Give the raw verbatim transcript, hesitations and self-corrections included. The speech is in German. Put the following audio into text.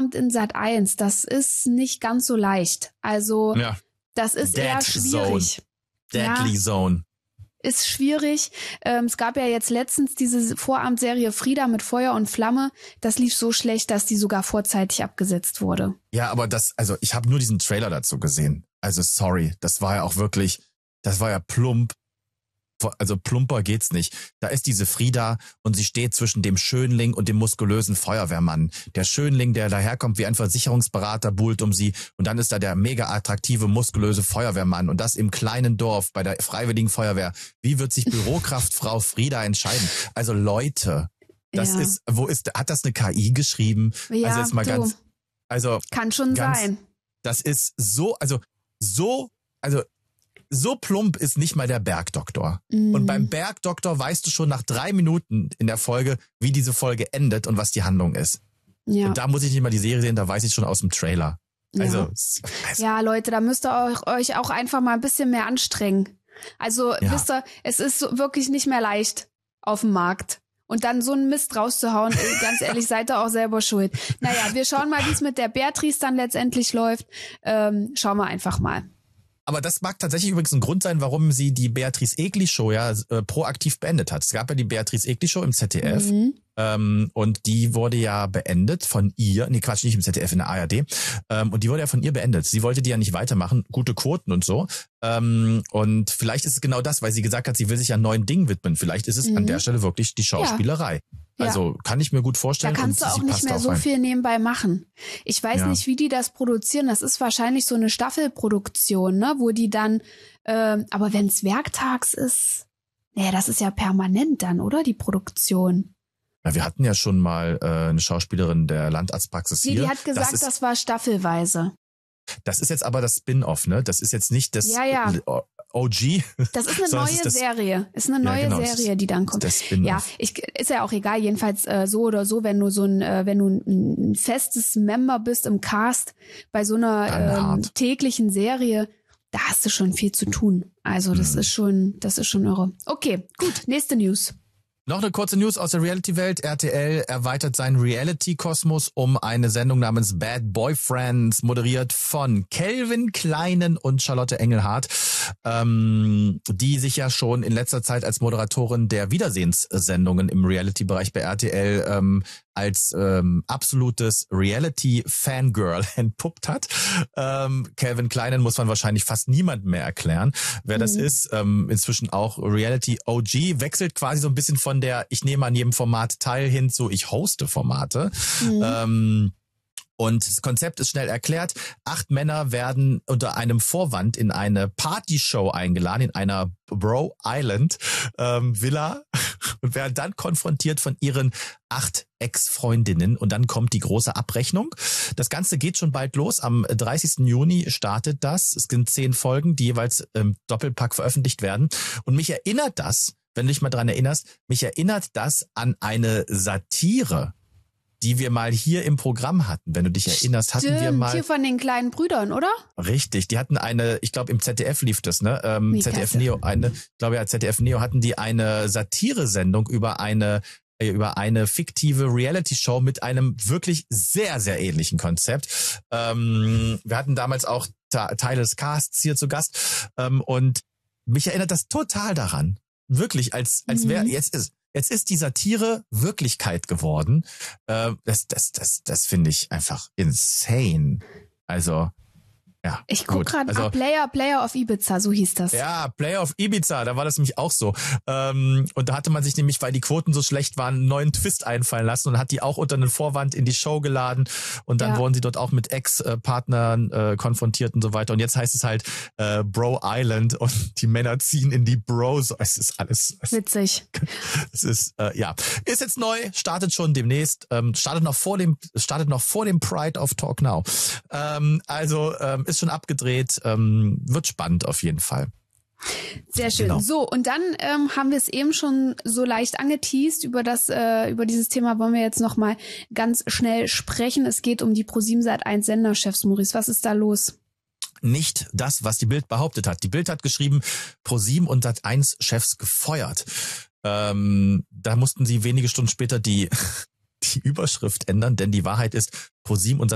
Vorabend in Sat eins, das ist nicht ganz so leicht. Also ja. das ist Dead eher schwierig. Zone. Deadly ja, Zone. Ist schwierig. Ähm, es gab ja jetzt letztens diese Vorabendserie Frida mit Feuer und Flamme. Das lief so schlecht, dass die sogar vorzeitig abgesetzt wurde. Ja, aber das, also ich habe nur diesen Trailer dazu gesehen. Also sorry, das war ja auch wirklich, das war ja plump. Also plumper geht's nicht. Da ist diese Frida und sie steht zwischen dem Schönling und dem muskulösen Feuerwehrmann. Der Schönling, der daherkommt wie ein Versicherungsberater, buhlt um sie. Und dann ist da der mega attraktive, muskulöse Feuerwehrmann. Und das im kleinen Dorf bei der Freiwilligen Feuerwehr. Wie wird sich Bürokraftfrau Frida entscheiden? Also Leute, das ja. ist, wo ist, hat das eine K I geschrieben? Ja, also jetzt mal du. ganz, also. Kann schon ganz, sein. Das ist so, also so, also so plump ist nicht mal der Bergdoktor. Mhm. Und beim Bergdoktor weißt du schon nach drei Minuten in der Folge, wie diese Folge endet und was die Handlung ist. Ja. Und da muss ich nicht mal die Serie sehen, da weiß ich schon aus dem Trailer. Also, ja, also. ja Leute, da müsst ihr euch auch einfach mal ein bisschen mehr anstrengen. Also, ja. wisst ihr, es ist so wirklich nicht mehr leicht auf dem Markt. Und dann so einen Mist rauszuhauen, ganz ehrlich, seid ihr auch selber schuld. Naja, wir schauen mal, wie es mit der Beatrice dann letztendlich läuft. Ähm, schauen wir einfach mal. Aber das mag tatsächlich übrigens ein Grund sein, warum sie die Beatrice Egli Show ja äh, proaktiv beendet hat. Es gab ja die Beatrice Egli Show im Z D F mhm. ähm, und die wurde ja beendet von ihr. Nee, Quatsch, nicht im Z D F, in der A R D. Ähm, und die wurde ja von ihr beendet. Sie wollte die ja nicht weitermachen. Gute Quoten und so. Ähm, und vielleicht ist es genau das, weil sie gesagt hat, sie will sich ja neuen Dingen widmen. Vielleicht ist es mhm. an der Stelle wirklich die Schauspielerei. Ja. Also ja. kann ich mir gut vorstellen. Da kannst und du auch nicht mehr so rein. viel nebenbei machen. Ich weiß ja. nicht, wie die das produzieren. Das ist wahrscheinlich so eine Staffelproduktion, ne, wo die dann, äh, aber wenn es werktags ist, naja, das ist ja permanent dann, oder, die Produktion? Ja, wir hatten ja schon mal äh, eine Schauspielerin der Landarztpraxis nee, hier. Die hat gesagt, das, ist, das war staffelweise. Das ist jetzt aber das Spin-off, ne? Das ist jetzt nicht das ja, ja. O G. Das ist eine neue ist das, Serie. Ist eine neue ja, genau, Serie, die dann kommt. Ja, ich, ist ja auch egal. Jedenfalls äh, so oder so, wenn du so ein, äh, wenn du ein, ein festes Member bist im Cast bei so einer ähm, täglichen Serie, da hast du schon viel zu tun. Also das hm. ist schon, das ist schon irre. Okay, gut. Nächste News. Noch eine kurze News aus der Reality-Welt. R T L erweitert seinen Reality-Kosmos um eine Sendung namens Bad Boyfriends, moderiert von Kelvin Kleinen und Charlotte Engelhardt, ähm, die sich ja schon in letzter Zeit als Moderatorin der Wiedersehenssendungen im Reality-Bereich bei R T L ähm, als ähm, absolutes Reality-Fangirl entpuppt hat. Ähm, Kelvin Kleinen muss man wahrscheinlich fast niemandem mehr erklären, wer mhm. das ist. Ähm, inzwischen auch Reality-O G, wechselt quasi so ein bisschen von der ich nehme an jedem Format teil hin zu ich hoste Formate. Mhm. Ähm, Und das Konzept ist schnell erklärt. Acht Männer werden unter einem Vorwand in eine Partyshow eingeladen, in einer Bro Island ähm, Villa und werden dann konfrontiert von ihren acht Ex-Freundinnen. Und dann kommt die große Abrechnung. Das Ganze geht schon bald los. Am dreißigsten Juni startet das. Es sind zehn Folgen, die jeweils im Doppelpack veröffentlicht werden. Und mich erinnert das, wenn du dich mal dran erinnerst, mich erinnert das an eine Satire, die wir mal hier im Programm hatten. Wenn du dich erinnerst, hatten Stimmt, wir mal... hier von den kleinen Brüdern, oder? Richtig, die hatten eine, ich glaube im Z D F lief das, ne? Ähm, Z D F Neo, eine, ich glaube ja, Z D F Neo hatten die eine Satire-Sendung über eine über eine fiktive Reality-Show mit einem wirklich sehr, sehr ähnlichen Konzept. Ähm, wir hatten damals auch Teile des Casts hier zu Gast ähm, und mich erinnert das total daran. Wirklich, als als wäre mhm. jetzt ist Jetzt ist die Satire Wirklichkeit geworden. Äh, das, das, das, das finde ich einfach insane. Also, ja. Ich gucke gerade, also, Player, Player of Ibiza, so hieß das. Ja, Player of Ibiza, da war das nämlich auch so. Ähm, und da hatte man sich nämlich, weil die Quoten so schlecht waren, einen neuen Twist einfallen lassen und hat die auch unter einen Vorwand in die Show geladen. Und dann ja. wurden sie dort auch mit Ex-Partnern äh, konfrontiert und so weiter. Und jetzt heißt es halt äh, Bro Island und die Männer ziehen in die Bros. Es ist alles... Es, Witzig. Es ist, äh, ja. Ist jetzt neu, startet schon demnächst. Ähm, startet noch vor dem, startet noch vor dem Pride of Talk Now. Ähm, also, ähm, ist schon abgedreht, ähm, wird spannend auf jeden Fall. Sehr schön. Genau. So, und dann ähm, haben wir es eben schon so leicht angeteast. Über das, äh, über dieses Thema wollen wir jetzt noch mal ganz schnell sprechen. Es geht um die ProSieben Sat eins Senderchefs. Maurice, was ist da los? Nicht das, was die Bild behauptet hat. Die Bild hat geschrieben, ProSieben und Sat eins Chefs gefeuert. Ähm, da mussten sie wenige Stunden später die die Überschrift ändern, denn die Wahrheit ist, ProSieben und